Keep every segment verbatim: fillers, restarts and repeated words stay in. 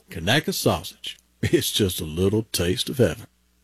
Kanaka sausage. It's just a little taste of heaven.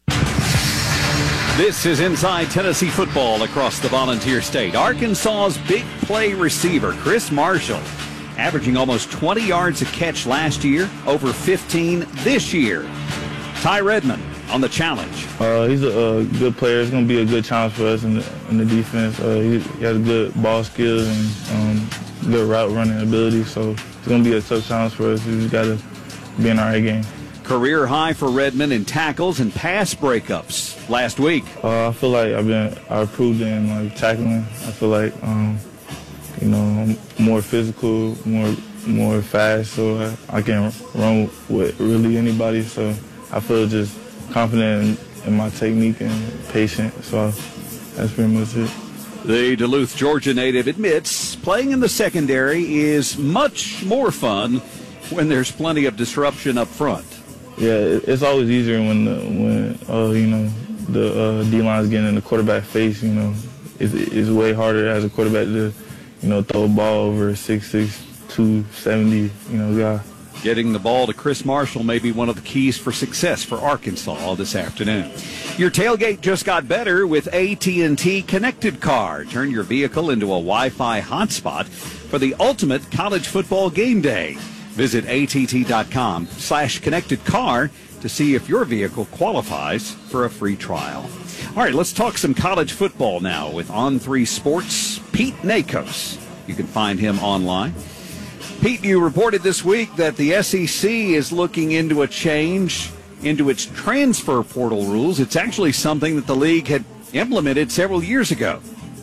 This is Inside Tennessee Football across the Volunteer State. Arkansas's big play receiver, Chris Marshall, averaging almost twenty yards a catch last year, over fifteen this year. Ty Redmond on the challenge. Uh, he's a, a good player. It's going to be a good challenge for us in the, in the defense. Uh, he, he has good ball skills and um, good route running ability, so it's going to be a tough challenge for us. We just got to be in our A game. Career high for Redmond in tackles and pass breakups last week. Uh, I feel like I've been I improved in like tackling. I feel like um, you know I'm more physical, more more fast, so I, I can run with really anybody. So I feel just confident in, in my technique and patient. So that's pretty much it. The Duluth, Georgia native admits playing in the secondary is much more fun when there's plenty of disruption up front. Yeah, it's always easier when the, when uh, you know the uh, D-line's getting in the quarterback face. You know, it's, it's way harder as a quarterback to you know throw a ball over a six six, two seventy you know guy. Getting the ball to Chris Marshall may be one of the keys for success for Arkansas this afternoon. Your tailgate just got better with A T and T Connected Car. Turn your vehicle into a Wi-Fi hotspot for the ultimate college football game day. Visit att.com slash connected car to see if your vehicle qualifies for a free trial. All right, let's talk some college football now with On three Sports' Pete Nakos. You can find him online. Pete, you reported this week that the S E C is looking into a change into its transfer portal rules. It's actually something that the league had implemented several years ago.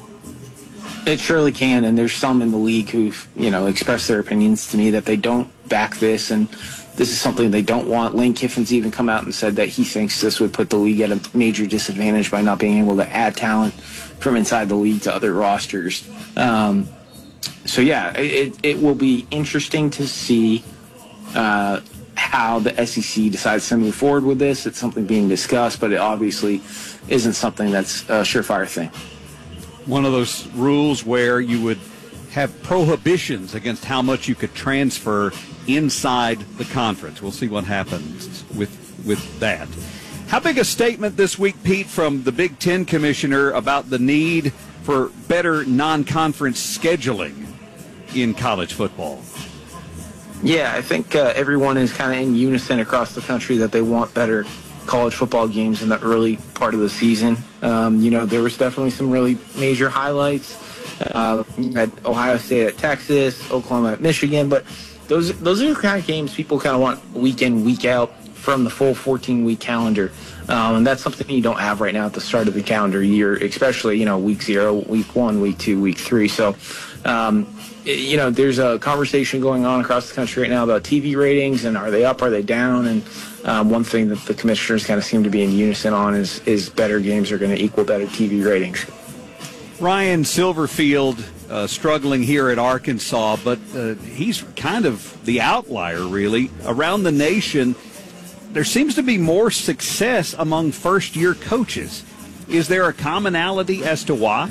It surely can, and there's some in the league who've, you know, expressed their opinions to me that they don't back this, and this is something they don't want. Lane Kiffin's even come out and said that he thinks this would put the league at a major disadvantage by not being able to add talent from inside the league to other rosters. Um, so, yeah, it, it will be interesting to see uh, how the S E C decides to move forward with this. It's something being discussed, but it obviously isn't something that's a surefire thing. One of those rules where you would have prohibitions against how much you could transfer inside the conference. We'll see what happens with with that. How big a statement this week, Pete, from the Big Ten commissioner about the need for better non-conference scheduling in college football? Yeah, I think uh, everyone is kind of in unison across the country that they want better college football games in the early part of the season. Um, you know, there was definitely some really major highlights. Uh, at Ohio State at Texas, Oklahoma at Michigan, but those those are the kind of games people kind of want week in, week out from the full fourteen-week calendar. Um, and that's something you don't have right now at the start of the calendar year, especially, you know, week zero, week one, week two, week three. So, um, you know, there's a conversation going on across the country right now about T V ratings and are they up, are they down? And um, one thing that the commissioners kind of seem to be in unison on is, is better games are going to equal better T V ratings. Ryan Silverfield uh, struggling here at Arkansas, but uh, he's kind of the outlier, really. Around the nation, there seems to be more success among first-year coaches. Is there a commonality as to why?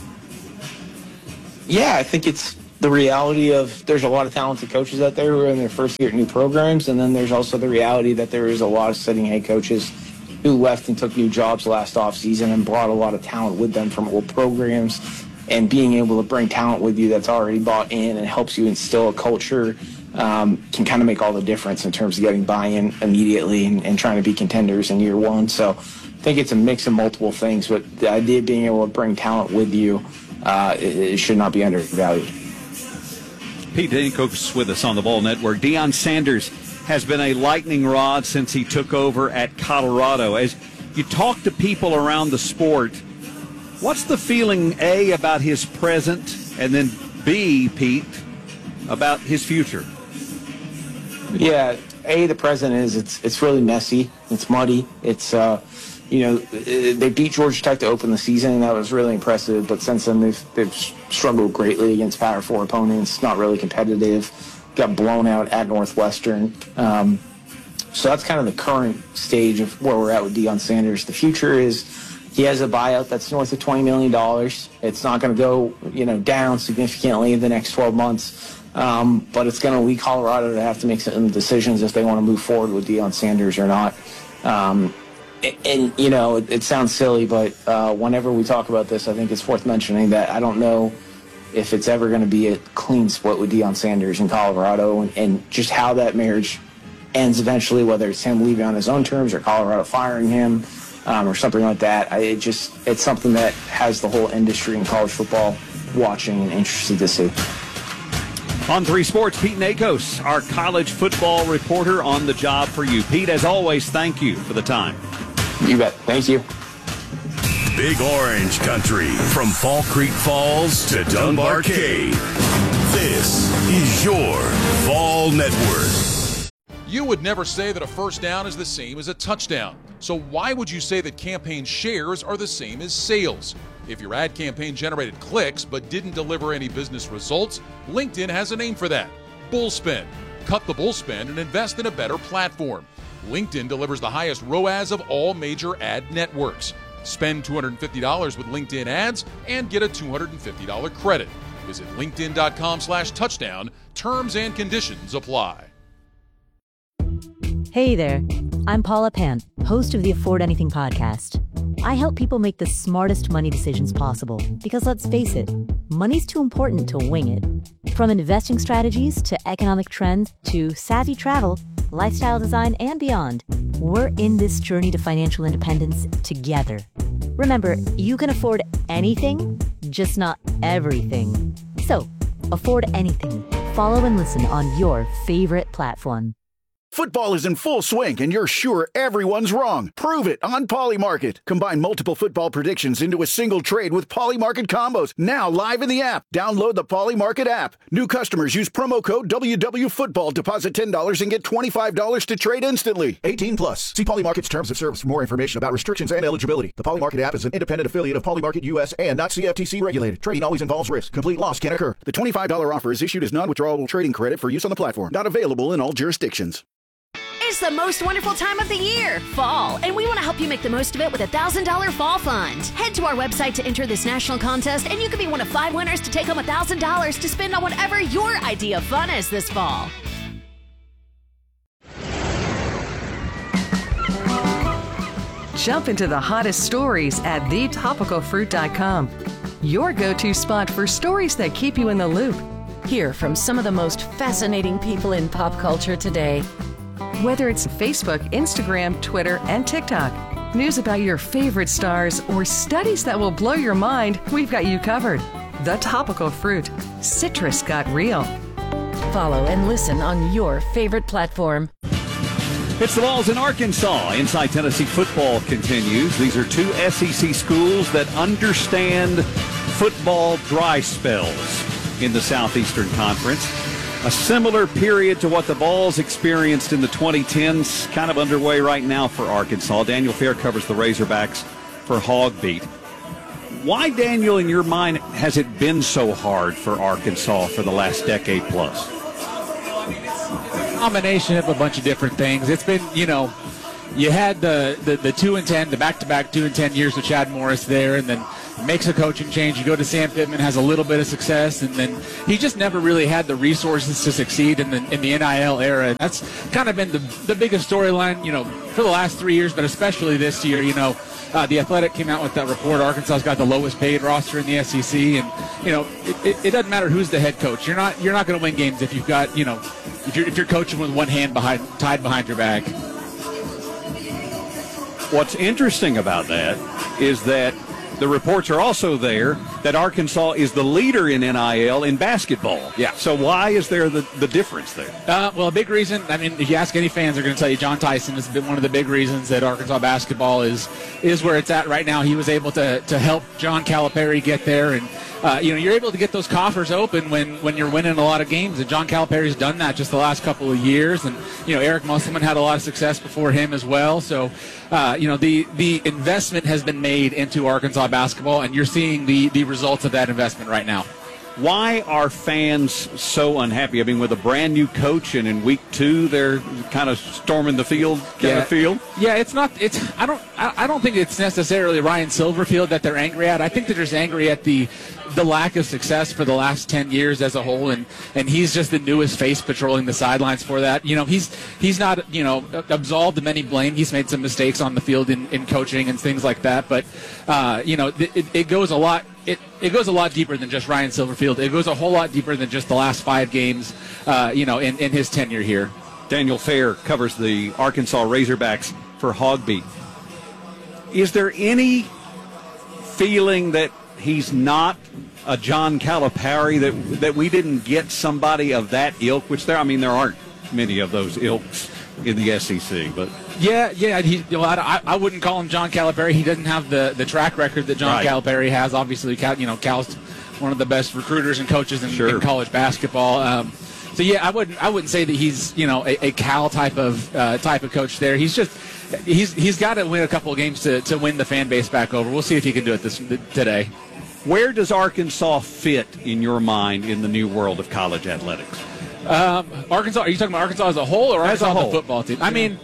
Yeah, I think it's the reality of there's a lot of talented coaches out there who are in their first year at new programs, and then there's also the reality that there is a lot of sitting head coaches who left and took new jobs last offseason and brought a lot of talent with them from old programs. And being able to bring talent with you that's already bought in and helps you instill a culture um, can kind of make all the difference in terms of getting buy-in immediately and, and trying to be contenders in year one. So I think it's a mix of multiple things, but the idea of being able to bring talent with you, uh, it, it should not be undervalued. Pete Nakos with us on the Ball Network. Deion Sanders has been a lightning rod since he took over at Colorado. As you talk to people around the sport, what's the feeling, A, about his present, and then B, Pete, about his future? Yeah, A, the present is it's it's really messy. It's muddy. It's, uh, you know, they beat Georgia Tech to open the season, and that was really impressive. But since then, they've, they've struggled greatly against Power Four opponents, not really competitive. Got blown out at Northwestern. Um, so that's kind of the current stage of where we're at with Deion Sanders. The future is he has a buyout that's north of twenty million dollars. It's not going to go, you know, down significantly in the next twelve months. Um, but it's going to lead Colorado to have to make some decisions if they want to move forward with Deion Sanders or not. Um, and, and, you know, it, it sounds silly, but uh, whenever we talk about this, I think it's worth mentioning that I don't know if it's ever going to be a clean split with Deion Sanders in Colorado, and, and just how that marriage ends eventually, whether it's him leaving on his own terms or Colorado firing him um, or something like that. I, it just it's something that has the whole industry in college football watching and interested to see. On three Sports, Pete Nakos, our college football reporter on the job for you. Pete, as always, thank you for the time. You bet. Thank you. Big Orange Country, from Fall Creek Falls to Dunbar Cave. This is your Vol Network. You would never say that a first down is the same as a touchdown. So why would you say that campaign shares are the same as sales? If your ad campaign generated clicks but didn't deliver any business results, LinkedIn has a name for that: Bullspend. Cut the bullspend and invest in a better platform. LinkedIn delivers the highest R O A S of all major ad networks. Spend two hundred fifty dollars with LinkedIn ads and get a two hundred fifty dollars credit. Visit linkedin.com slash touchdown. Terms and conditions apply. Hey there, I'm Paula Pant, host of the Afford Anything podcast. I help people make the smartest money decisions possible because, let's face it, money's too important to wing it. From investing strategies to economic trends to savvy travel, lifestyle design, and beyond, we're in this journey to financial independence together. Remember, you can afford anything, just not everything. So, afford anything. Follow and listen on your favorite platform. Football is in full swing, and you're sure everyone's wrong. Prove it on Polymarket. Combine multiple football predictions into a single trade with Polymarket combos. Now live in the app. Download the Polymarket app. New customers use promo code W W Football. Deposit ten dollars and get twenty-five dollars to trade instantly. eighteen plus. See Polymarket's terms of service for more information about restrictions and eligibility. The Polymarket app is an independent affiliate of Polymarket U S and not C F T C regulated. Trading always involves risk. Complete loss can occur. The twenty-five dollars offer is issued as non-withdrawable trading credit for use on the platform. Not available in all jurisdictions. It's the most wonderful time of the year, fall, and we want to help you make the most of it with a one thousand dollars Fall Fund. Head to our website to enter this national contest, and you could be one of five winners to take home one thousand dollars to spend on whatever your idea of fun is this fall. Jump into the hottest stories at the topical fruit dot com. Your go-to spot for stories that keep you in the loop. Hear from some of the most fascinating people in pop culture today. Whether it's Facebook, Instagram, Twitter, and TikTok, news about your favorite stars, or studies that will blow your mind, we've got you covered. The Topical Fruit. Citrus got real. Follow and listen on your favorite platform. It's the Vols in Arkansas. Inside Tennessee football continues. These are two S E C schools that understand football dry spells in the Southeastern Conference. A similar period to what the Vols experienced in the twenty tens, kind of underway right now for Arkansas. Daniel Fair covers the Razorbacks for Hog Beat. Why, Daniel, in your mind, has it been so hard for Arkansas for the last decade plus? Combination of a bunch of different things. It's been, you know, you had the, the, the two and ten, the back-to-back two and ten years with Chad Morris there, and then makes a coaching change. You go to Sam Pittman, has a little bit of success, and then he just never really had the resources to succeed in the in the N I L era. That's kind of been the the biggest storyline, you know, for the last three years, but especially this year. You know, uh, the Athletic came out with that report. Arkansas's got the lowest paid roster in the S E C, and you know, it, it, it doesn't matter who's the head coach. You're not you're not going to win games if you've got, you know, if you're if you're coaching with one hand behind tied behind your back. What's interesting about that is that the reports are also there that Arkansas is the leader in N I L in basketball. Yeah. So why is there the, the difference there? Uh, well, a big reason, I mean, if you ask any fans, they're going to tell you John Tyson has been one of the big reasons that Arkansas basketball is is where it's at right now. He was able to, to help John Calipari get there, and Uh, you know, you're able to get those coffers open when, when you're winning a lot of games, and John Calipari's done that just the last couple of years. And you know, Eric Musselman had a lot of success before him as well. So, uh, you know, the the investment has been made into Arkansas basketball, and you're seeing the the results of that investment right now. Why are fans so unhappy? I mean, with a brand new coach, and in week two they're kind of storming the field, kind yeah. of field. Yeah, it's not. It's I don't. I, I don't think it's necessarily Ryan Silverfield that they're angry at. I think they're just angry at the the lack of success for the last ten years as a whole, and, and he's just the newest face patrolling the sidelines for that. You know, he's he's not, you know, absolved of any blame. He's made some mistakes on the field in, in coaching and things like that, but, uh, you know, it, it goes a lot It, it goes a lot deeper than just Ryan Silverfield. It goes a whole lot deeper than just the last five games, uh, you know, in, in his tenure here. Daniel Fair covers the Arkansas Razorbacks for Hogbeat. Is there any feeling that he's not a John Calipari, that that we didn't get somebody of that ilk, which there, I mean, there aren't many of those ilks in the S E C, but yeah, yeah, he, you know, I, I wouldn't call him John Calipari. He doesn't have the, the track record that John right. Calipari has. Obviously, Cal, you know, Cal's one of the best recruiters and coaches in, sure. in college basketball. Um, so yeah, I wouldn't I wouldn't say that he's, you know, a, a Cal type of uh, type of coach there. He's just he's he's got to win a couple of games to, to win the fan base back over. We'll see if he can do it this today. Where does Arkansas fit in your mind in the new world of college athletics? Um, Arkansas, are you talking about Arkansas as a whole or as Arkansas a whole. the football team? I mean,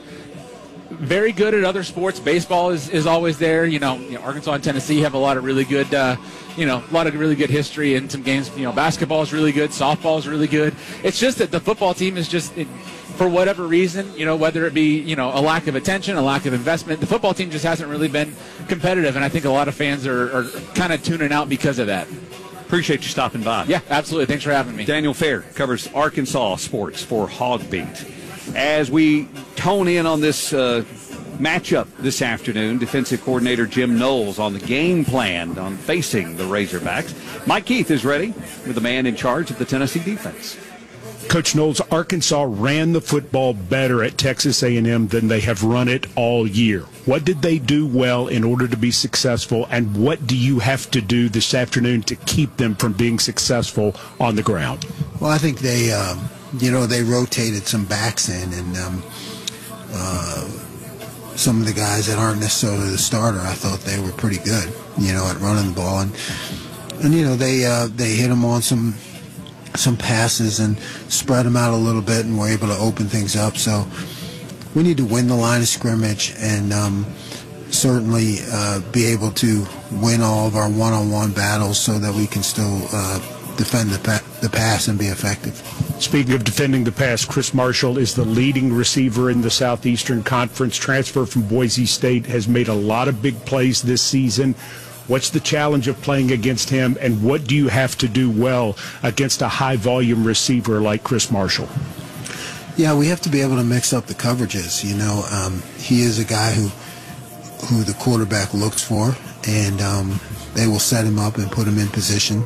very good at other sports. Baseball is, is always there. You know, you know, Arkansas and Tennessee have a lot of really good, uh, you know, a lot of really good history in some games. You know, basketball is really good. Softball is really good. It's just that the football team is just, it, for whatever reason, you know, whether it be, you know, a lack of attention, a lack of investment, the football team just hasn't really been competitive. And I think a lot of fans are, are kind of tuning out because of that. Appreciate you stopping by. Yeah, absolutely. Thanks for having me. Daniel Fair covers Arkansas sports for Hogbeat. As we tone in on this uh, matchup this afternoon, defensive coordinator Jim Knowles on the game plan on facing the Razorbacks. Mike Keith is ready with the man in charge of the Tennessee defense. Coach Knowles, Arkansas ran the football better at Texas A and M than they have run it all year. What did they do well in order to be successful, and what do you have to do this afternoon to keep them from being successful on the ground? Well, I think they, um, you know, they rotated some backs in, and um, uh, some of the guys that aren't necessarily the starter, I thought they were pretty good, you know, at running the ball, and and you know they uh, they hit them on some. some passes and spread them out a little bit, and we're able to open things up. So we need to win the line of scrimmage and um, certainly uh, be able to win all of our one-on-one battles so that we can still uh, defend the, pa- the pass and be effective. Speaking of defending the pass, Chris Marshall is the leading receiver in the Southeastern Conference. Transfer from Boise State, has made a lot of big plays this season. What's the challenge of playing against him, and what do you have to do well against a high-volume receiver like Chris Marshall? Yeah, we have to be able to mix up the coverages. You know, um, he is a guy who who the quarterback looks for, and um, they will set him up and put him in position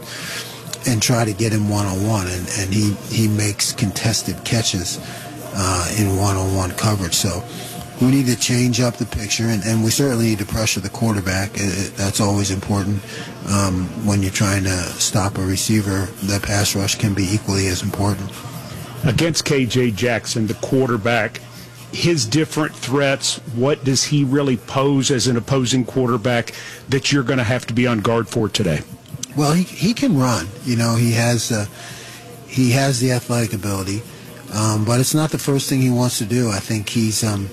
and try to get him one-on-one, and, and he, he makes contested catches uh, in one-on-one coverage. So we need to change up the picture, and, and we certainly need to pressure the quarterback. It, it, that's always important. Um, when you're trying to stop a receiver, the pass rush can be equally as important. Against K J Jackson, the quarterback, his different threats, what does he really pose as an opposing quarterback that you're going to have to be on guard for today? Well, he he can run. You know, he has uh, he has the athletic ability, um, but it's not the first thing he wants to do. I think he's um,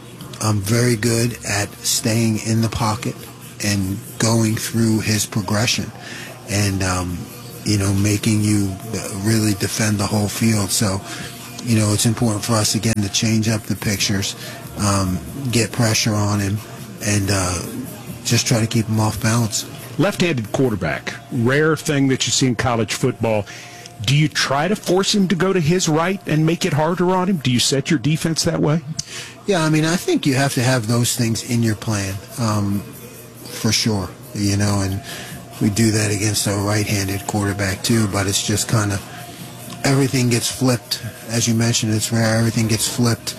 um, very good at staying in the pocket and going through his progression, and um, you know, making you really defend the whole field. So, you know, it's important for us again to change up the pictures, um, get pressure on him, and uh, just try to keep him off balance. Left-handed quarterback, rare thing that you see in college football. Do you try to force him to go to his right and make it harder on him? Do you set your defense that way? Yeah, I mean, I think you have to have those things in your plan, um, for sure, you know, and we do that against a right-handed quarterback too, but it's just kind of everything gets flipped. As you mentioned, it's rare. Everything gets flipped.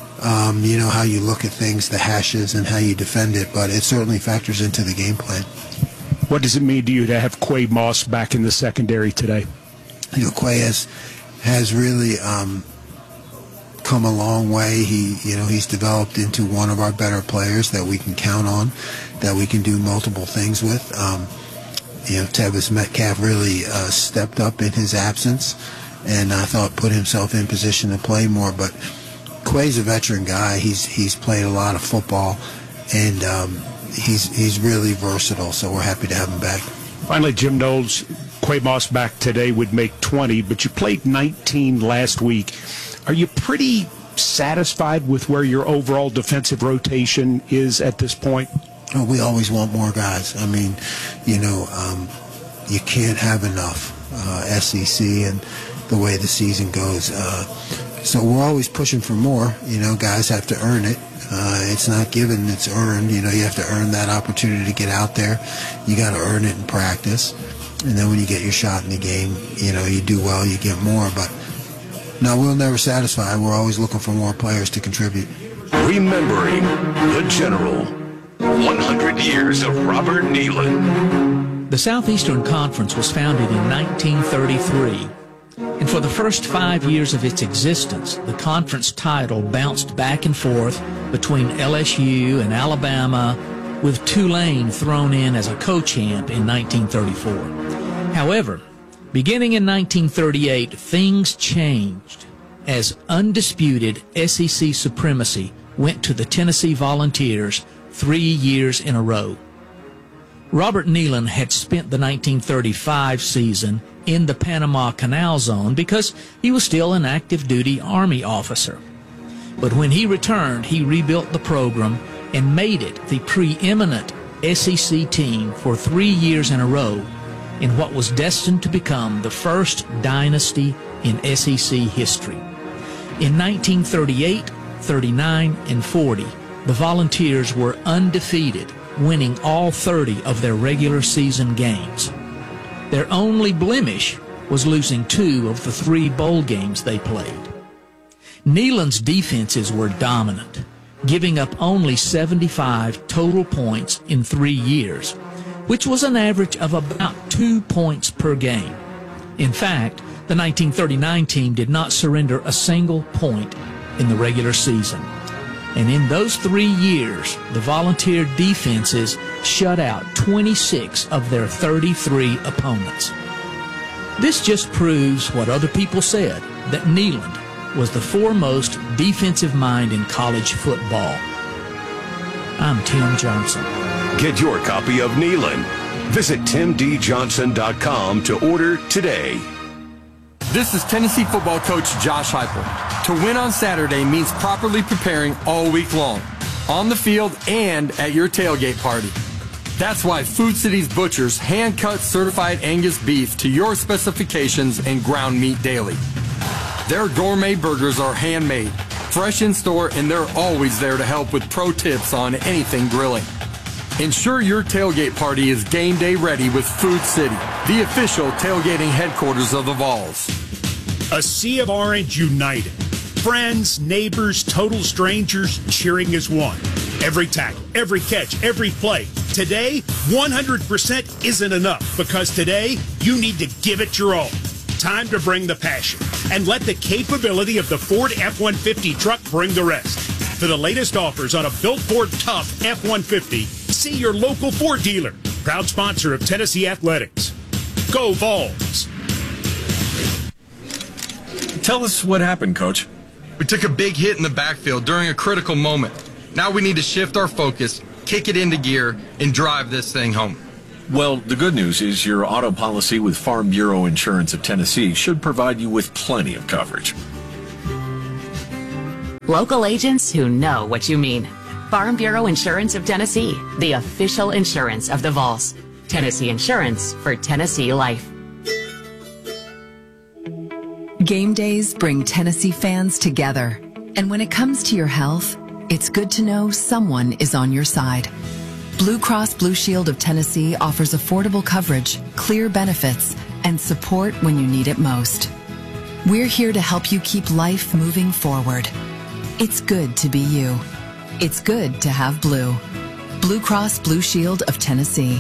Um, you know, how you look at things, the hashes, and how you defend it, but it certainly factors into the game plan. What does it mean to you to have Quay Moss back in the secondary today? You know, Quay has, has really um, come a long way. He, you know, he's developed into one of our better players that we can count on, that we can do multiple things with. Um, you know, Tevis Metcalf really uh, stepped up in his absence, and I thought put himself in position to play more. But Quay's a veteran guy. He's he's played a lot of football, and um, he's he's really versatile. So we're happy to have him back. Finally, Jim Knowles, Quay Moss back today would make twenty, but you played nineteen last week. Are you pretty satisfied with where your overall defensive rotation is at this point? Oh, we always want more guys. I mean, you know, um, you can't have enough. Uh, S E C and the way the season goes. Uh, so we're always pushing for more. You know, guys have to earn it. Uh, it's not given, it's earned. You know, you have to earn that opportunity to get out there. You got to earn it in practice. And then when you get your shot in the game, you know, you do well, you get more. But no, we'll never satisfy. We're always looking for more players to contribute. Remembering the General. one hundred years of Robert Neyland. The Southeastern Conference was founded in nineteen thirty-three. And for the first five years of its existence, the conference title bounced back and forth between L S U and Alabama, with Tulane thrown in as a co-champ in nineteen thirty-four. However, beginning in nineteen thirty-eight, things changed as undisputed S E C supremacy went to the Tennessee Volunteers three years in a row. Robert Neyland had spent the nineteen thirty-five season in the Panama Canal Zone because he was still an active duty Army officer. But when he returned, he rebuilt the program and made it the preeminent S E C team for three years in a row in what was destined to become the first dynasty in S E C history. In nineteen thirty-eight, thirty-nine, and forty, the Volunteers were undefeated, winning all thirty of their regular season games. Their only blemish was losing two of the three bowl games they played. Neyland's defenses were dominant, giving up only seventy-five total points in three years, which was an average of about two points per game. In fact, the nineteen thirty-nine team did not surrender a single point in the regular season. And in those three years, the Volunteer defenses shut out twenty-six of their thirty-three opponents. This just proves what other people said, that Neyland was the foremost defensive mind in college football. I'm Tim Johnson. Get your copy of Neyland. Visit tim d johnson dot com to order today. This is Tennessee football coach Josh Heupel. To win on Saturday means properly preparing all week long, on the field and at your tailgate party. That's why Food City's Butchers hand-cut certified Angus beef to your specifications and ground meat daily. Their gourmet burgers are handmade, fresh in store, and they're always there to help with pro tips on anything grilling. Ensure your tailgate party is game day ready with Food City, the official tailgating headquarters of the Vols. A sea of orange united. Friends, neighbors, total strangers cheering as one. Every tackle, every catch, every play. Today, one hundred percent isn't enough because today you need to give it your all. Time to bring the passion and let the capability of the Ford F one fifty truck bring the rest. For the latest offers on a built Ford Tough F one fifty, see your local Ford dealer. Proud sponsor of Tennessee Athletics. Go Vols! Tell us what happened, Coach. We took a big hit in the backfield during a critical moment. Now we need to shift our focus, kick it into gear, and drive this thing home. Well, the good news is your auto policy with Farm Bureau Insurance of Tennessee should provide you with plenty of coverage. Local agents who know what you mean. Farm Bureau Insurance of Tennessee, the official insurance of the Vols. Tennessee Insurance for Tennessee Life. Game days bring Tennessee fans together. And when it comes to your health, it's good to know someone is on your side. Blue Cross Blue Shield of Tennessee offers affordable coverage, clear benefits, and support when you need it most. We're here to help you keep life moving forward. It's good to be you. It's good to have blue. Blue Cross Blue Shield of Tennessee.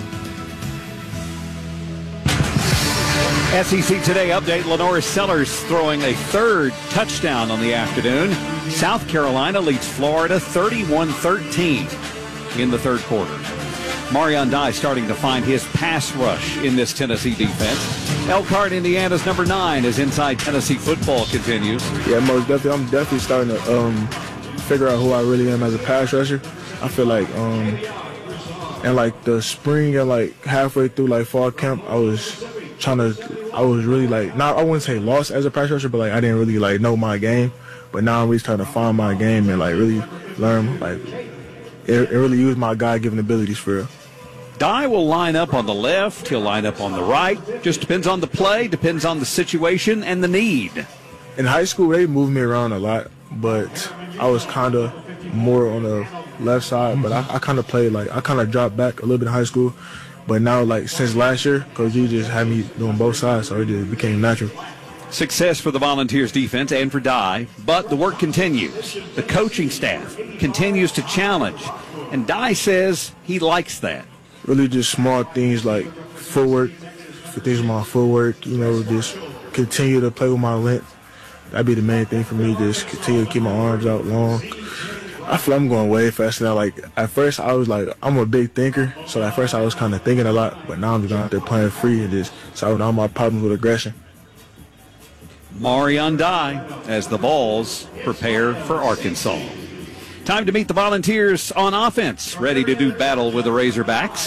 S E C Today update, Lenore Sellers throwing a third touchdown on the afternoon. South Carolina leads Florida thirty-one thirteen in the third quarter. Marion Dye starting to find his pass rush in this Tennessee defense. Elkhart, Indiana's number nine as Inside Tennessee Football continues. Yeah, most definitely. I'm definitely starting to um, figure out who I really am as a pass rusher. I feel like um, in like the spring and like halfway through like fall camp, I was trying to, I was really like, not, I wouldn't say lost as a pass rusher, but like I didn't really like know my game. But now I'm really trying to find my game and like really learn, like it, it really use my God-given abilities for real. Dye will line up on the left, he'll line up on the right. Just depends on the play, depends on the situation and the need. In high school, they moved me around a lot, but I was kind of more on the left side. But I, I kind of played like, I kind of dropped back a little bit in high school. But now, like, since last year, Coach G just had me doing both sides, so it just became natural. Success for the Volunteers defense and for Dye, but the work continues. The coaching staff continues to challenge, and Dye says he likes that. Really just small things like footwork, things with my footwork, you know, just continue to play with my length. That'd be the main thing for me, just continue to keep my arms out long. I feel I'm going way faster now. Like, at first, I was like, I'm a big thinker, so at first I was kind of thinking a lot, but now I'm just out there playing free and just solving all my problems with aggression. Marion Dye as the Vols prepare for Arkansas. Time to meet the Volunteers on offense, ready to do battle with the Razorbacks.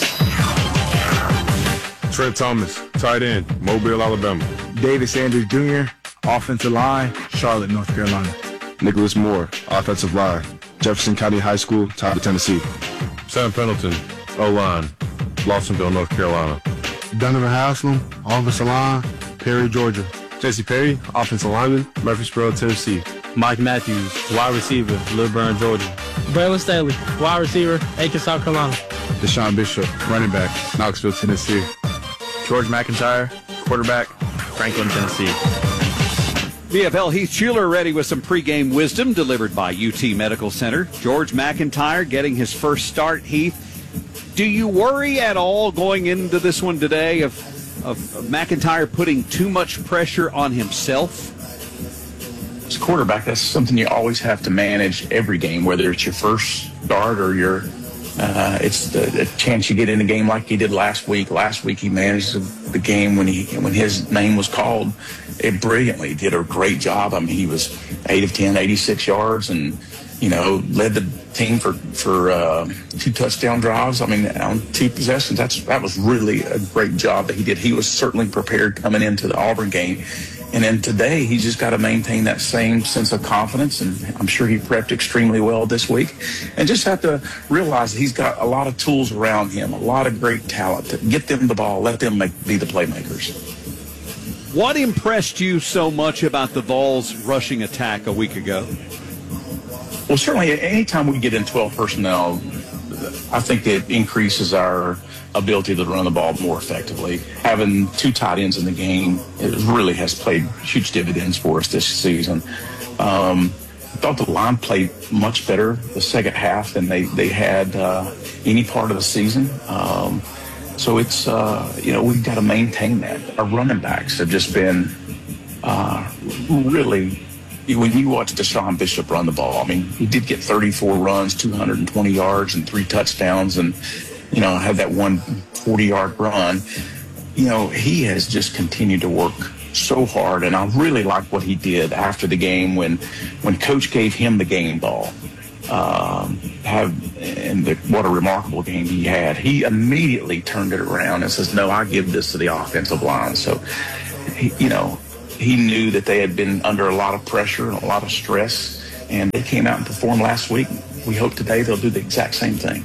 Trent Thomas, tight end, Mobile, Alabama. David Sanders Junior, offensive line, Charlotte, North Carolina. Nicholas Moore, offensive line, Jefferson County High School, Tyler, Tennessee. Sam Pendleton, O-line, Lawsonville, North Carolina. Donovan Haslam, offensive line, Perry, Georgia. Jesse Perry, offensive lineman, Murfreesboro, Tennessee. Mike Matthews, wide receiver, Lilburn, Georgia. Braylon Staley, wide receiver, Aiken, South Carolina. Deshaun Bishop, running back, Knoxville, Tennessee. George McIntyre, quarterback, Franklin, Tennessee. V F L Heath Schuler ready with some pregame wisdom delivered by U T Medical Center. George McIntyre getting his first start. Heath, do you worry at all going into this one today of, of McIntyre putting too much pressure on himself? As a quarterback, that's something you always have to manage every game, whether it's your first start or your uh, it's the, the chance you get in a game like he did last week. Last week he managed the, the game when he when his name was called. It brilliantly did a great job. I mean, he was eight of ten, eighty-six yards, and you know led the team for for uh, two touchdown drives. I mean, on two possessions. That's that was really a great job that he did. He was certainly prepared coming into the Auburn game. And then today, he's just got to maintain that same sense of confidence, and I'm sure he prepped extremely well this week. And just have to realize that he's got a lot of tools around him, a lot of great talent. To get them the ball, let them make, be the playmakers. What impressed you so much about the Vols' rushing attack a week ago? Well, certainly, anytime we get in twelve personnel, I think it increases our ability to run the ball more effectively. Having two tight ends in the game, it really has played huge dividends for us this season. Um, I thought the line played much better the second half than they, they had uh, any part of the season. Um, so it's, uh, you know, we've got to maintain that. Our running backs have just been uh, really, when you watch Deshaun Bishop run the ball, I mean, he did get thirty-four runs, two hundred twenty yards, and three touchdowns, and you know, had that one forty-yard run. You know, he has just continued to work so hard, and I really like what he did after the game when when Coach gave him the game ball. Um, have and the, what a remarkable game he had. He immediately turned it around and says, "No, I give this to the offensive line." So, he, you know, he knew that they had been under a lot of pressure and a lot of stress, and they came out and performed last week. We hope today they'll do the exact same thing.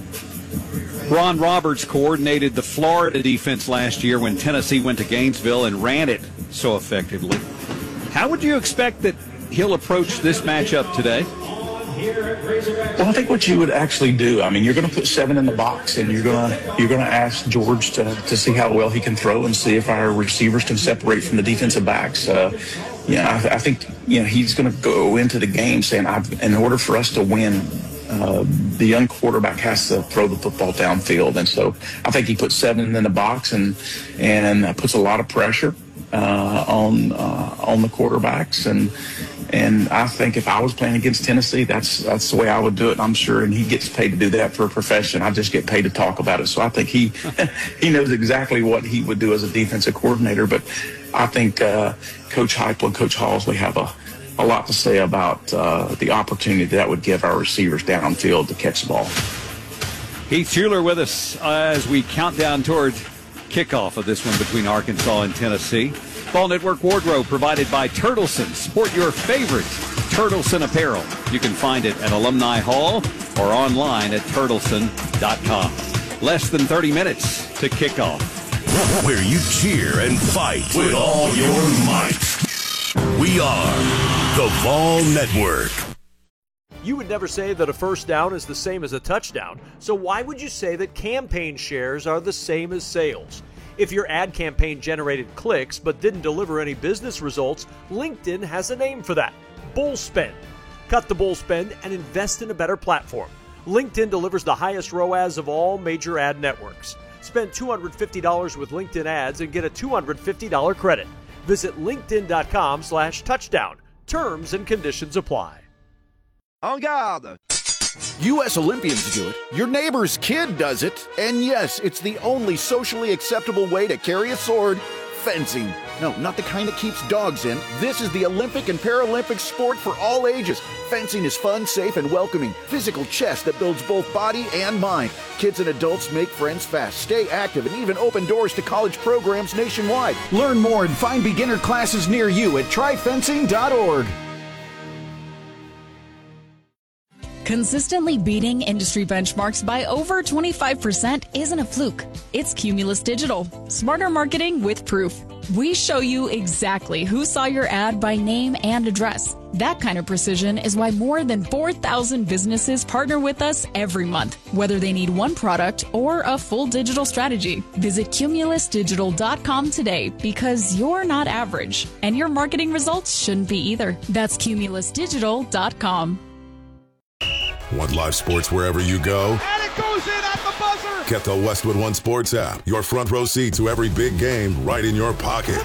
Ron Roberts coordinated the Florida defense last year when Tennessee went to Gainesville and ran it so effectively. How would you expect that he'll approach this matchup today? Well, I think what you would actually do, I mean, you're going to put seven in the box, and you're going to you're going to ask George to, to see how well he can throw and see if our receivers can separate from the defensive backs. Uh, yeah, I, I think you know he's going to go into the game saying, I've, in order for us to win, Uh, the young quarterback has to throw the football downfield, and so I think he puts seven in the box and and uh, puts a lot of pressure uh, on uh, on the quarterbacks. And and I think if I was playing against Tennessee, that's that's the way I would do it. I'm sure, and he gets paid to do that for a profession. I just get paid to talk about it. So I think he he knows exactly what he would do as a defensive coordinator. But I think uh, Coach Heupel and Coach Halsley have a a lot to say about uh, the opportunity that would give our receivers downfield to catch the ball. Heath Schuler with us uh, as we count down toward kickoff of this one between Arkansas and Tennessee. Ball Network Wardrobe provided by Turtleson. Sport your favorite Turtleson apparel. You can find it at Alumni Hall or online at turtleson dot com. Less than thirty minutes to kick off. Where you cheer and fight with all your might. We are the Vol Network. You would never say that a first down is the same as a touchdown, so why would you say that campaign shares are the same as sales? If your ad campaign generated clicks but didn't deliver any business results, LinkedIn has a name for that: bull spend. Cut the bull spend and invest in a better platform. LinkedIn delivers the highest R O A S of all major ad networks. Spend two hundred fifty dollars with LinkedIn ads and get a two hundred fifty dollars credit. Visit linkedin.com slash touchdown. Terms and conditions apply. En garde! U S Olympians do it. Your neighbor's kid does it. And yes, it's the only socially acceptable way to carry a sword: fencing. No, not the kind that keeps dogs in. This is the Olympic and Paralympic sport for all ages. Fencing is fun, safe, and welcoming. Physical chess that builds both body and mind. Kids and adults make friends fast, stay active, and even open doors to college programs nationwide. Learn more and find beginner classes near you at try fencing dot org. Consistently beating industry benchmarks by over twenty-five percent isn't a fluke. It's Cumulus Digital. Smarter marketing with proof. We show you exactly who saw your ad by name and address. That kind of precision is why more than four thousand businesses partner with us every month, whether they need one product or a full digital strategy. Visit cumulus digital dot com today, because you're not average, and your marketing results shouldn't be either. That's cumulus digital dot com. Want live sports wherever you go? And it goes in at the buzzer! Get the Westwood One Sports app. Your front row seat to every big game right in your pocket.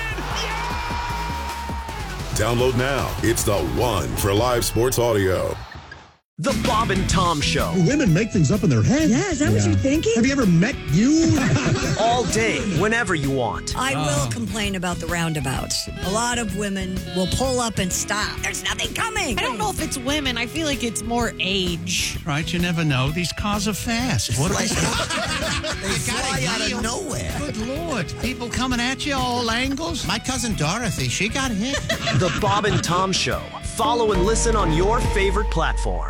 Download now. It's the one for live sports audio. The Bob and Tom Show. Women make things up in their head. Yeah, is that yeah. what you're thinking? Have you ever met you? All day, whenever you want. I oh. will complain about the roundabouts. A lot of women will pull up and stop. There's nothing coming. I don't know if it's women. I feel like it's more age. Right, you never know. These cars are fast. What like, they fly out of nowhere. Good Lord. People coming at you all angles. My cousin Dorothy, she got hit. The Bob and Tom Show. Follow and listen on your favorite platform.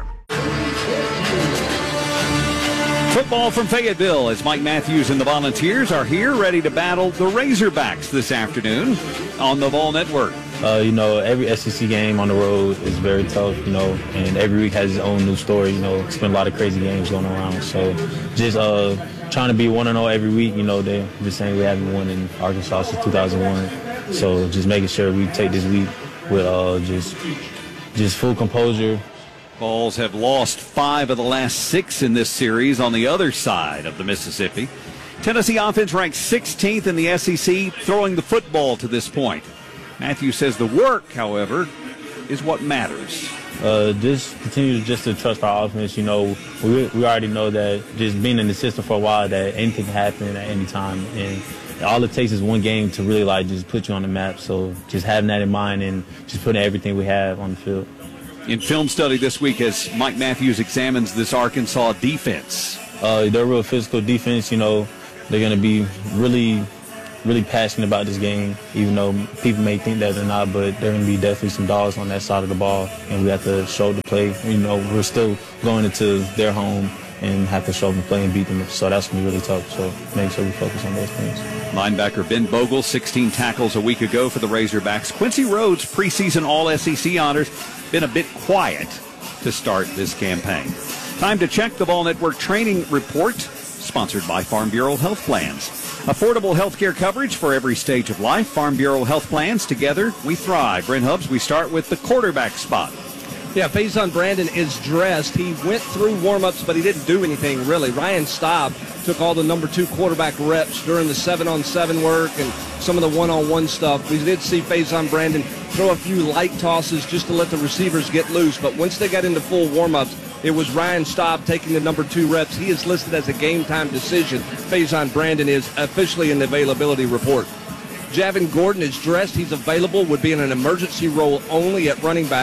Football from Fayetteville, as Mike Matthews and the Volunteers are here ready to battle the Razorbacks this afternoon on the Vol Network. Uh, you know, every S E C game on the road is very tough, you know, and every week has its own new story. You know, it's been a lot of crazy games going around. So just uh, trying to be one and oh every week, you know, they're just saying we haven't won in Arkansas since two thousand one. So just making sure we take this week with uh, just just full composure. Vols have lost five of the last six in this series on the other side of the Mississippi. Tennessee offense ranks sixteenth in the S E C, throwing the football to this point. Matthews says the work, however, is what matters. Uh, just continue to just to trust our offense. You know, we we already know that just being in the system for a while, that anything can happen at any time, and all it takes is one game to really like just put you on the map. So just having that in mind and just putting everything we have on the field. In film study this week, as Mike Matthews examines this Arkansas defense. Uh, they're a real physical defense. You know, they're going to be really, really passionate about this game, even though people may think that they're not, but they're going to be definitely some dogs on that side of the ball, and we have to show the play. You know, we're still going into their home and have to show them play and beat them, so that's going to be really tough, so make sure we focus on those things. Linebacker Ben Bogle, sixteen tackles a week ago for the Razorbacks. Quincy Rhodes, preseason All-S E C honors, been a bit quiet to start this campaign. Time to check the Vol Network training report, sponsored by Farm Bureau Health Plans. Affordable health care coverage for every stage of life. Farm Bureau Health Plans. Together, we thrive. Brent Hubbs, we start with the quarterback spot. Yeah, Faison Brandon is dressed. He went through warm-ups, but he didn't do anything, really. Ryan Staub took all the number two quarterback reps during the seven-on-seven work and some of the one-on-one stuff. We did see Faison Brandon throw a few light tosses just to let the receivers get loose, but once they got into full warm-ups, it was Ryan Staub taking the number two reps. He is listed as a game-time decision. Faison Brandon is officially in the availability report. Javin Gordon is dressed. He's available, would be in an emergency role only at running back.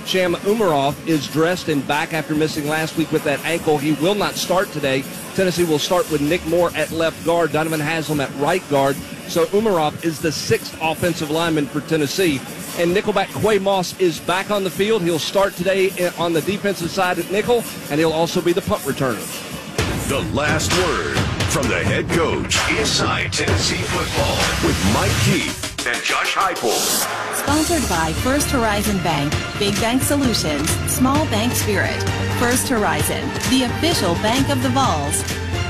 Sham Umarov is dressed and back after missing last week with that ankle. He will not start today. Tennessee will start with Nick Moore at left guard, Donovan Haslam at right guard. So Umarov is the sixth offensive lineman for Tennessee. And nickelback Quay Moss is back on the field. He'll start today on the defensive side at nickel, and he'll also be the punt returner. The last word from the head coach inside Tennessee football with Mike Keith and Josh Heupel. Sponsored by First Horizon Bank, Big Bank Solutions, Small Bank Spirit. First Horizon, the official bank of the Vols.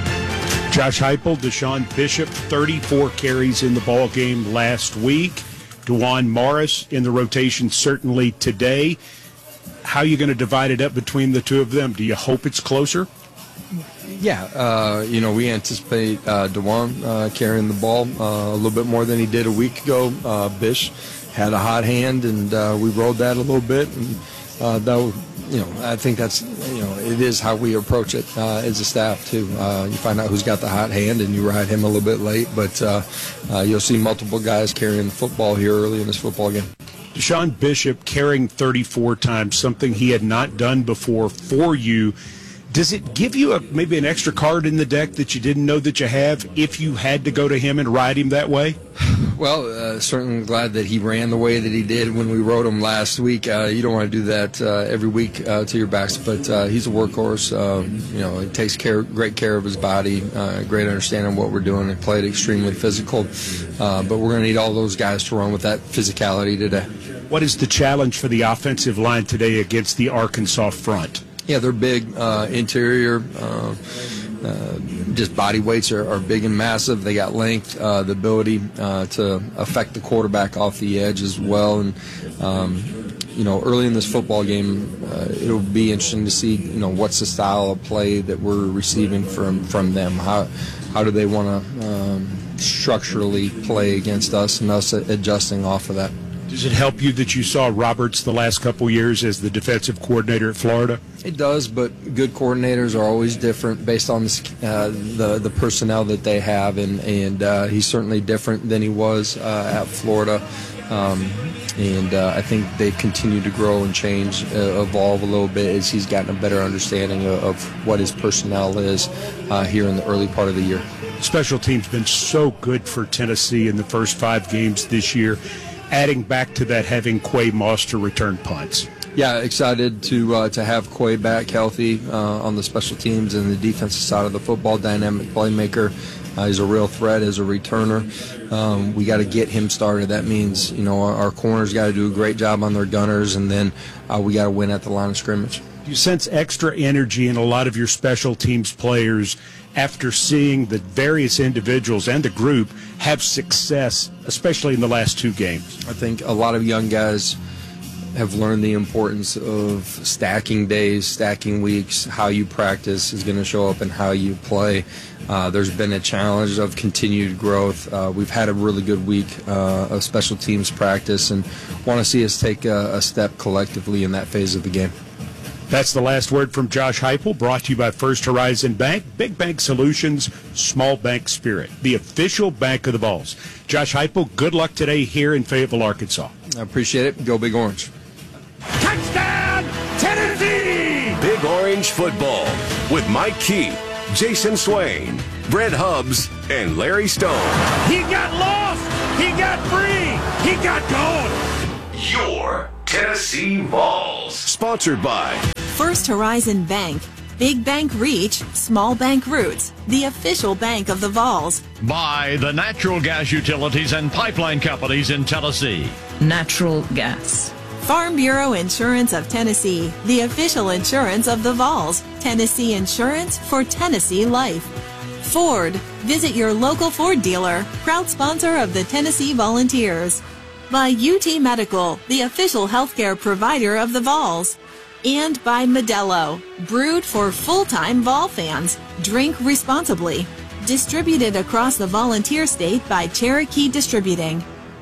Josh Heupel, Deshaun Bishop, thirty-four carries in the ball game last week. DeJuan Morris in the rotation certainly today. How are you going to divide it up between the two of them? Do you hope it's closer? Yeah, uh, you know, we anticipate uh, DeJuan uh, carrying the ball uh, a little bit more than he did a week ago. Uh, Bish had a hot hand, and uh, we rolled that a little bit. And uh, that, you know, I think that's, you know, it is how we approach it uh, as a staff too. Uh, you find out who's got the hot hand, and you ride him a little bit late. But uh, uh, you'll see multiple guys carrying the football here early in this football game. Deshaun Bishop carrying thirty-four times, something he had not done before for you. Does it give you a, maybe an extra card in the deck that you didn't know that you have if you had to go to him and ride him that way? Well, uh, certainly glad that he ran the way that he did when we rode him last week. Uh, you don't want to do that uh, every week uh, to your backs, but uh, he's a workhorse. Um, you know, he takes care, great care of his body, uh, great understanding of what we're doing. He played extremely physical, uh, but we're going to need all those guys to run with that physicality today. What is the challenge for the offensive line today against the Arkansas front? Yeah, they're big uh, interior. Uh, uh, just body weights are, are big and massive. They got length, uh, the ability uh, to affect the quarterback off the edge as well. And um, you know, early in this football game, uh, it'll be interesting to see, you know, what's the style of play that we're receiving from from them. How how do they want to um, structurally play against us, and us adjusting off of that. Does it help you that you saw Roberts the last couple years as the defensive coordinator at Florida? It does, but good coordinators are always different based on the uh, the, the personnel that they have, and, and uh, he's certainly different than he was uh, at Florida. Um, and uh, I think they've continued to grow and change, uh, evolve a little bit as he's gotten a better understanding of, of what his personnel is uh, here in the early part of the year. Special teams been so good for Tennessee in the first five games this year. Adding back to that, having Quay Moss to return punts. Yeah, excited to uh, to have Quay back healthy uh, on the special teams and the defensive side of the football. Dynamic playmaker. Uh, he's a real threat as a returner. Um, we got to get him started. That means, you know, our, our corners got to do a great job on their gunners, and then uh, we got to win at the line of scrimmage. You sense extra energy in a lot of your special teams players after seeing the various individuals and the group have success, especially in the last two games. I think a lot of young guys have learned the importance of stacking days, stacking weeks. How you practice is going to show up in how you play. Uh, there's been a challenge of continued growth. Uh, we've had a really good week uh, of special teams practice, and want to see us take a, a step collectively in that phase of the game. That's the last word from Josh Heupel, brought to you by First Horizon Bank, Big Bank Solutions, Small Bank Spirit, the official bank of the Vols. Josh Heupel, good luck today here in Fayetteville, Arkansas. I appreciate it. Go Big Orange. Touchdown, Tennessee! Big Orange football with Mike Keith, Jason Swain, Brett Hubbs, and Larry Stone. He got lost. He got free. He got going. Your Tennessee Vols. Sponsored by First Horizon Bank, Big Bank Reach, Small Bank Roots, the official bank of the Vols. By the natural gas utilities and pipeline companies in Tennessee. Natural gas. Farm Bureau Insurance of Tennessee, the official insurance of the Vols. Tennessee Insurance for Tennessee Life. Ford. Visit your local Ford dealer, proud sponsor of the Tennessee Volunteers. By U T Medical, the official healthcare provider of the Vols. And by Modelo, brewed for full-time Vol fans. Drink responsibly. Distributed across the Volunteer State by Cherokee Distributing.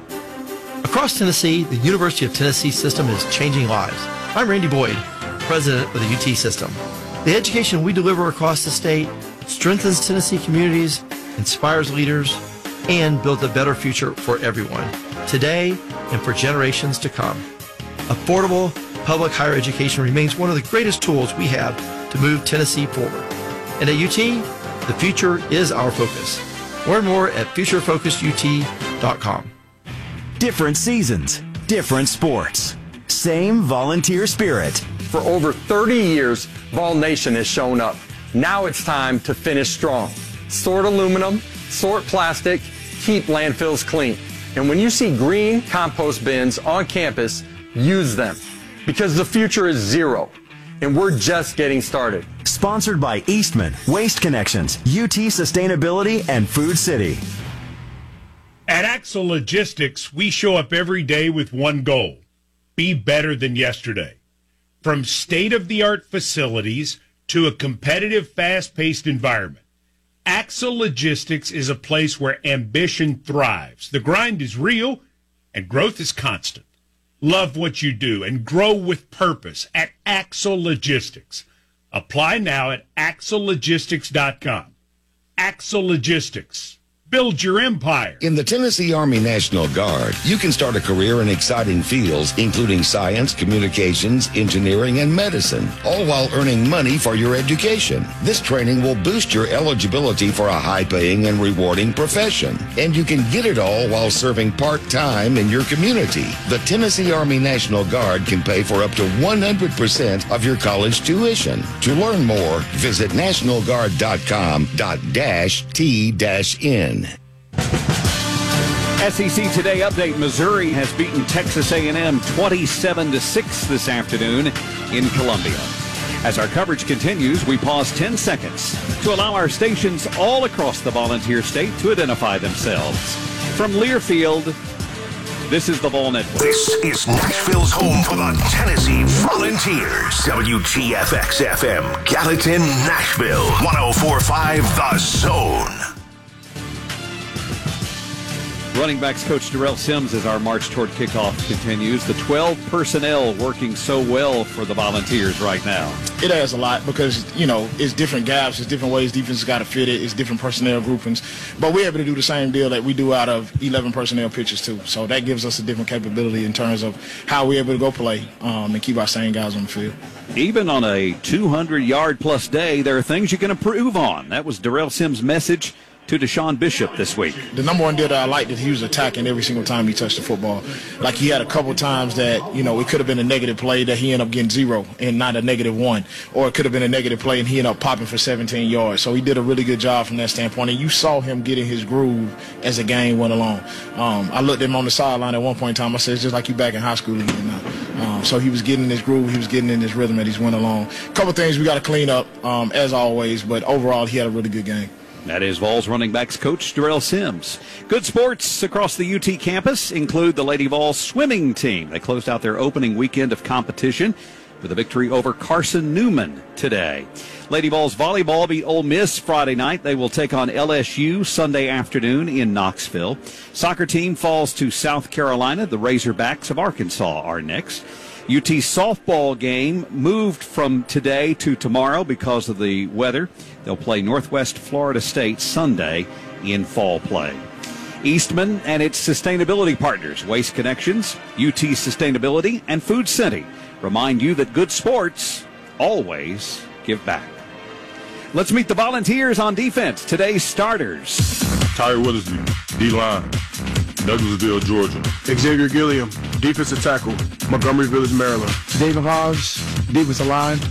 Across Tennessee, the University of Tennessee system is changing lives. I'm Randy Boyd, president of the U T system. The education we deliver across the state strengthens Tennessee communities, inspires leaders, and builds a better future for everyone, today and for generations to come. Affordable, public higher education remains one of the greatest tools we have to move Tennessee forward. And at U T, the future is our focus. Learn more at future focused U T dot com. Different seasons, different sports. Same volunteer spirit. For over thirty years, Vol Nation has shown up. Now it's time to finish strong. Sort aluminum, sort plastic, keep landfills clean. And when you see green compost bins on campus, use them. Because the future is zero. And we're just getting started. Sponsored by Eastman, Waste Connections, U T Sustainability, and Food City. At Axle Logistics, we show up every day with one goal: be better than yesterday. From state-of-the-art facilities to a competitive, fast-paced environment, Axle Logistics is a place where ambition thrives. The grind is real and growth is constant. Love what you do and grow with purpose at Axle Logistics. Apply now at axle logistics dot com. Axle Logistics. Build your empire. In the Tennessee Army National Guard, you can start a career in exciting fields, including science, communications, engineering, and medicine, all while earning money for your education. This training will boost your eligibility for a high-paying and rewarding profession. And you can get it all while serving part-time in your community. The Tennessee Army National Guard can pay for up to one hundred percent of your college tuition. To learn more, visit national guard dot com dash T dash N. S E C Today update. Missouri has beaten Texas A and M twenty-seven to six this afternoon in Columbia. As our coverage continues, we pause ten seconds to allow our stations all across the Volunteer State to identify themselves. From Learfield, this is the Vol Network. This is Nashville's home for the Tennessee Volunteers. W T F X F M, Gallatin, Nashville. one oh four point five The Zone. Running backs coach Darrell Sims as our march toward kickoff continues. The twelve personnel working so well for the Volunteers right now. It adds a lot because, you know, it's different gaps, it's different ways defense has got to fit it, it's different personnel groupings. But we're able to do the same deal that we do out of eleven personnel pitches too. So that gives us a different capability in terms of how we're able to go play um, and keep our same guys on the field. Even on a two hundred yard plus day, there are things you can improve on. That was Darrell Sims' message to Deshaun Bishop this week. The number one deal that I liked is he was attacking every single time he touched the football. Like he had a couple times that, you know, it could have been a negative play that he ended up getting zero and not a negative one. Or it could have been a negative play and he ended up popping for seventeen yards. So he did a really good job from that standpoint. And you saw him getting his groove as the game went along. Um, I looked at him on the sideline at one point in time. I said, it's just like you back in high school again now. Um, so he was getting in his groove. He was getting in his rhythm as he went along. A couple things we got to clean up, um, as always. But overall, he had a really good game. That is Vols running backs coach Darrell Sims. Good sports across the U T campus include the Lady Vols swimming team. They closed out their opening weekend of competition with a victory over Carson Newman today. Lady Vols volleyball beat Ole Miss Friday night. They will take on L S U Sunday afternoon in Knoxville. Soccer team falls to South Carolina. The Razorbacks of Arkansas are next. U T softball game moved from today to tomorrow because of the weather. They'll play Northwest Florida State Sunday in fall play. Eastman and its sustainability partners, Waste Connections, U T Sustainability, and Food City remind you that good sports always give back. Let's meet the Volunteers on defense. Today's starters. Tyre Willersby, D-line, Douglasville, Georgia. Xavier Gilliam, defensive tackle, Montgomery Village, Maryland. David Hodge, defensive line,